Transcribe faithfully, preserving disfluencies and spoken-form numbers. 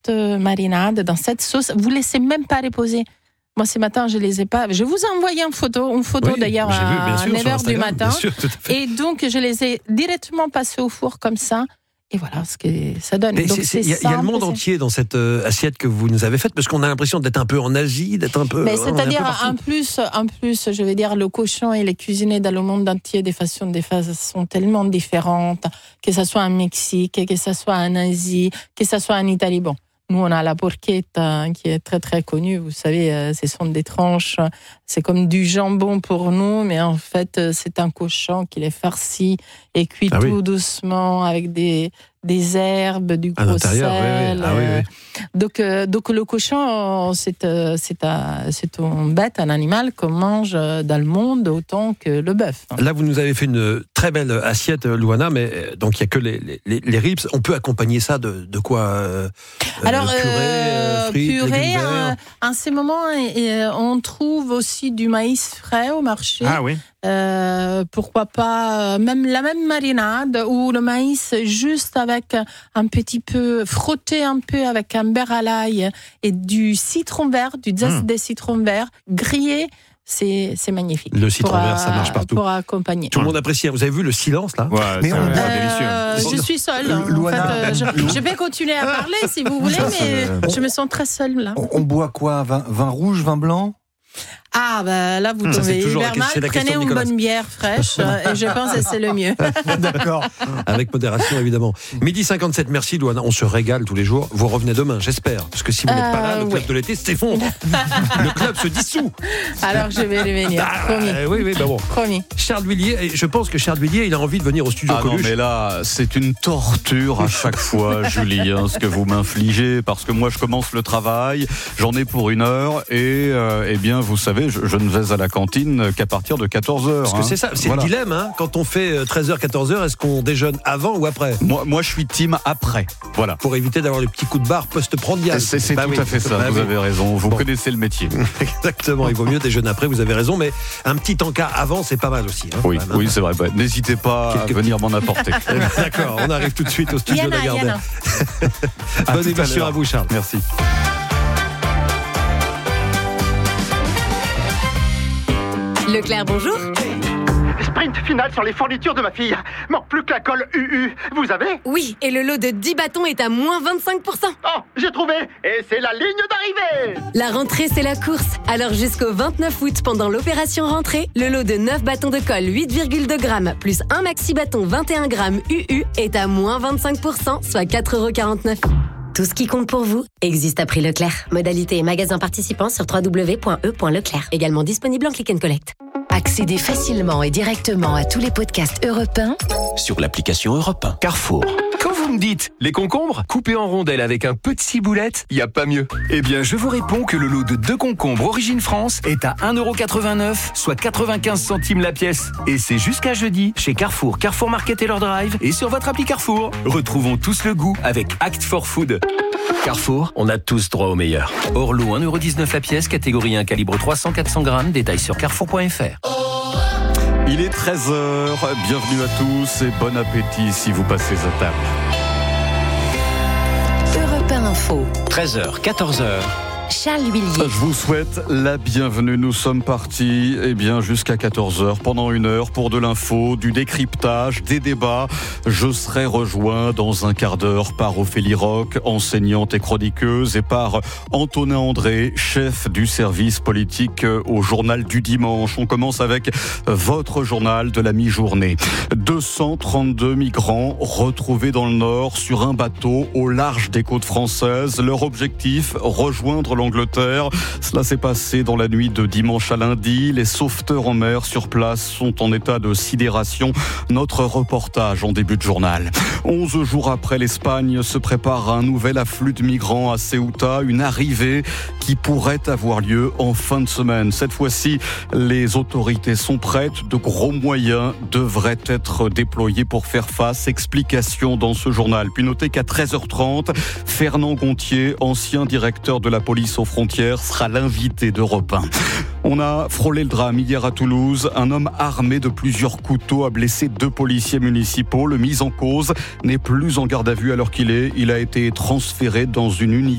marinade, dans cette sauce. Vous ne laissez même pas reposer. Moi, ce matin, je ne les ai pas. Je vous ai envoyé une photo, une photo oui, d'ailleurs à neuf heures du matin. Sûr, et donc, je les ai directement passés au four comme ça. Et voilà ce que ça donne. Il y, y a le monde entier dans cette euh, assiette que vous nous avez faite, parce qu'on a l'impression d'être un peu en Asie, d'être un peu. Mais c'est-à-dire, en plus, en plus, je veux dire, le cochon, il est cuisiné dans le monde entier de façons, de façons tellement différentes, que ce soit en Mexique, que ce soit en Asie, que ce soit en Italie. Bon. Nous, on a la porchetta qui est très, très connue. Vous savez, ce sont des tranches. C'est comme du jambon pour nous, mais en fait, c'est un cochon qui est farci et cuit ah, tout oui. doucement avec des, des herbes, du gros sel. Oui, oui. Ah, oui, oui. Donc, euh, donc, le cochon, c'est, euh, c'est, un, c'est une bête, un animal qu'on mange dans le monde autant que le bœuf. Là, vous nous avez fait une très belle assiette, Louana, mais donc il n'y a que les, les, les ribs. On peut accompagner ça de, de quoi euh, Alors, purée, euh, frites, purée euh, en ce moment, euh, on trouve aussi du maïs frais au marché. Ah oui. Euh, pourquoi pas même la même marinade ou le maïs juste avec un petit peu frotté un peu avec un beurre à l'ail et du citron vert, du zeste mmh. de citron vert grillé. C'est, c'est magnifique. Le citron pour, vert, ça marche partout. Pour accompagner. Tout le monde apprécie. Vous avez vu le silence là? Ouais, mais on euh, délicieux. Je suis seule. En fait, euh, je, je vais continuer à parler si vous voulez, mais je me sens très seule là. On, on boit quoi? Vin, vin rouge, vin blanc? Ah, ben là, vous tombez hyper mal. Prenez une bonne bière fraîche et je pense que c'est le mieux. D'accord. Avec modération, évidemment. midi cinquante-sept, merci, Louana. On se régale tous les jours. Vous revenez demain, j'espère. Parce que si vous n'êtes euh, pas là, le club oui. de l'été s'effondre. Le club se dissout. Alors, je vais revenir. Ah, promis. Euh, oui, oui, bah bon. Promis. Charles Villiers, je pense que Charles Villiers, il a envie de venir au studio ah Coluche. Non, mais là, c'est une torture à chaque fois, Julie, hein, ce que vous m'infligez. Parce que moi, je commence le travail, j'en ai pour une heure. Et, euh, eh bien, vous savez, je, je ne vais à la cantine qu'à partir de quatorze heures. Parce que hein. c'est ça, c'est voilà. le dilemme. Hein. Quand on fait treize heures, quatorze heures, est-ce qu'on déjeune avant ou après? Moi, moi, je suis team après. Voilà. Pour éviter d'avoir les petits coups de barre post-prandial. C'est, c'est bah tout oui, à fait ça, bah vous oui. avez raison. Vous bon. connaissez le métier. Exactement, il vaut mieux déjeuner après, vous avez raison, mais un petit encas avant, c'est pas mal aussi. Hein, oui, même, oui hein. c'est vrai. Bah, n'hésitez pas Quelques à venir petits... m'en apporter. D'accord, on arrive tout de suite au studio Yana, Lagardère. Bonne émission à, à vous, Charles. Merci. Leclerc, bonjour. Sprint final sur les fournitures de ma fille. Manque plus que la colle U U. Vous avez? Oui, et le lot de dix bâtons est à moins vingt-cinq pour cent. Oh, j'ai trouvé. Et c'est la ligne d'arrivée. La rentrée, c'est la course. Alors jusqu'au vingt-neuf août, pendant l'opération rentrée, le lot de neuf bâtons de colle huit virgule deux grammes plus un maxi bâton vingt et un grammes U U est à moins vingt-cinq pour cent, soit quatre euros quarante-neuf. Tout ce qui compte pour vous existe à prix Leclerc. Modalité et magasin participants sur w w w point e point leclerc. Également disponible en click and collect. Accédez facilement et directement à tous les podcasts Europe un sur l'application Europe un. Carrefour. Quand vous me dites les concombres coupés en rondelles avec un peu de ciboulette, il n'y a pas mieux. Eh bien, je vous réponds que le lot de deux concombres Origine France est à un euro quatre-vingt-neuf, soit quatre-vingt-quinze centimes la pièce. Et c'est jusqu'à jeudi chez Carrefour, Carrefour Market et leur drive et sur votre appli Carrefour. Retrouvons tous le goût avec Act for Food. Carrefour, on a tous droit au meilleur. Orlo, un euro dix-neuf la pièce, catégorie un, calibre trois cents à quatre cents grammes, détails sur carrefour point f r. Il est treize heures, bienvenue à tous et bon appétit si vous passez à table. Europe un Info. treize heures, quatorze heures. Charles Villiers. Je vous souhaite la bienvenue. Nous sommes partis eh bien, jusqu'à quatorze heures, pendant une heure, pour de l'info, du décryptage, des débats. Je serai rejoint dans un quart d'heure par Ophélie Roch, enseignante et chroniqueuse, et par Antonin André, chef du service politique au Journal du Dimanche. On commence avec votre journal de la mi-journée. deux cent trente-deux migrants retrouvés dans le Nord sur un bateau au large des côtes françaises. Leur objectif, rejoindre l'Angleterre. Cela s'est passé dans la nuit de dimanche à lundi. Les sauveteurs en mer sur place sont en état de sidération. Notre reportage en début de journal. Onze jours après, l'Espagne se prépare à un nouvel afflux de migrants à Ceuta. Une arrivée qui pourrait avoir lieu en fin de semaine. Cette fois-ci, les autorités sont prêtes. De gros moyens devraient être déployés pour faire face. Explication dans ce journal. Puis notez qu'à treize heures trente, Fernand Gontier, ancien directeur de la police aux frontières, sera l'invité d'Europe un. On a frôlé le drame hier à Toulouse. Un homme armé de plusieurs couteaux a blessé deux policiers municipaux. Le mis en cause n'est plus en garde à vue alors qu'il est. Il a été transféré dans une unité